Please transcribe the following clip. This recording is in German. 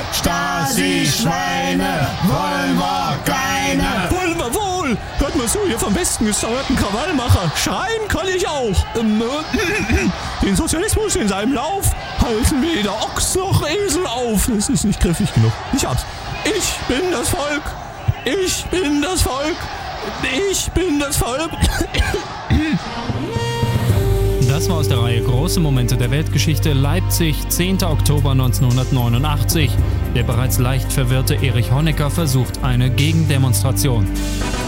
Stasi-Schweine wollen wir keine. Wollen wir wohl! Hört mal zu, ihr vom Westen gesteuerten Krawallmacher. Schreien kann ich auch. Den Sozialismus in seinem Lauf halten weder Ochs noch Esel auf. Das ist nicht griffig genug. Ich hab's. Ich bin das Volk. Ich bin das Volk. Ich bin das Volk. Das war aus der Reihe Große Momente der Weltgeschichte, Leipzig, 10. Oktober 1989. Der bereits leicht verwirrte Erich Honecker versucht eine Gegendemonstration.